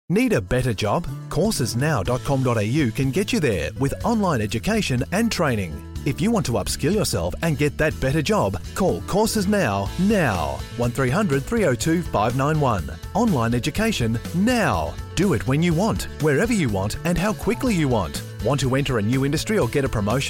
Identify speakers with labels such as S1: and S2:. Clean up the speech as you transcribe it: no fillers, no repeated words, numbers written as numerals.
S1: Need a better job? Coursesnow.com.au can get you there with online education and training. If you want to upskill yourself and get that better job, call Courses Now. 1300 302 591. Online education now. Do it when you want, wherever you want, and how quickly you want. Want to enter a new industry or get a promotion?